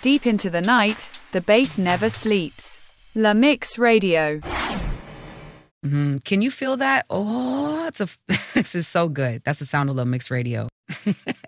Deep into the night, the bass never sleeps. La Mix Radio. Can you feel that? Oh, this is so good. That's the sound of La Mix Radio.